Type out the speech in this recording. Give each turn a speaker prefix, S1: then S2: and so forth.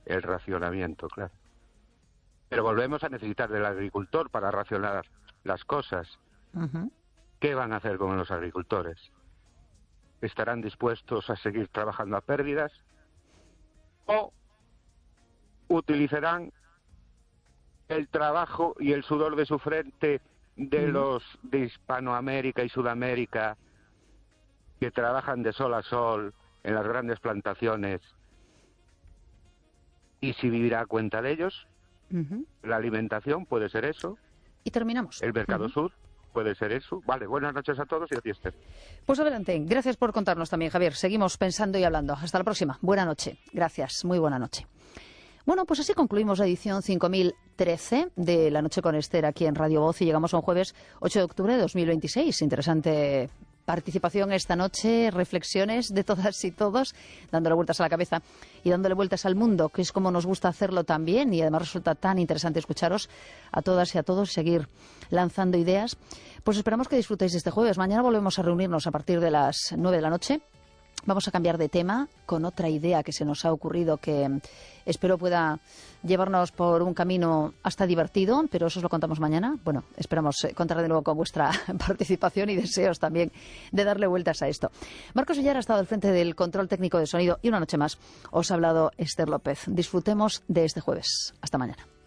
S1: el racionamiento, claro. Pero volvemos a necesitar del agricultor para racionar las cosas. ¿Qué van a hacer con los agricultores? ¿Estarán dispuestos a seguir trabajando a pérdidas? ¿O utilizarán el trabajo y el sudor de su frente de los de Hispanoamérica y Sudamérica que trabajan de sol a sol en las grandes plantaciones? ¿Y si vivirá a cuenta de ellos? La alimentación puede ser eso.
S2: Y terminamos.
S1: El Mercado Sur puede ser eso. Vale, buenas noches a todos y a ti, Esther.
S2: Pues adelante. Gracias por contarnos también, Javier. Seguimos pensando y hablando. Hasta la próxima. Buena noche. Gracias. Muy buena noche. Bueno, pues así concluimos la edición 5013 de La Noche con Esther aquí en Radio Voz y llegamos a un jueves 8 de octubre de 2026. Interesante participación esta noche, reflexiones de todas y todos, dándole vueltas a la cabeza y dándole vueltas al mundo, que es como nos gusta hacerlo también y además resulta tan interesante escucharos a todas y a todos, seguir lanzando ideas. Pues esperamos que disfrutéis de este jueves. Mañana volvemos a reunirnos a partir de las 9 de la noche. Vamos a cambiar de tema con otra idea que se nos ha ocurrido que espero pueda llevarnos por un camino hasta divertido, pero eso os lo contamos mañana. Bueno, esperamos contar de nuevo con vuestra participación y deseos también de darle vueltas a esto. Marcos Villar ha estado al frente del control técnico de sonido y una noche más os ha hablado Esther López. Disfrutemos de este jueves. Hasta mañana.